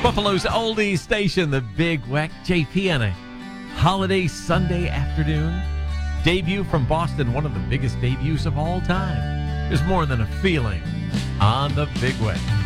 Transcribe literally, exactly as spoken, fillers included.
Buffalo's oldies station, the Big Weck. J P on a holiday Sunday afternoon. Debut from Boston, one of the biggest debuts of all time. There's more than a feeling on the Big Weck.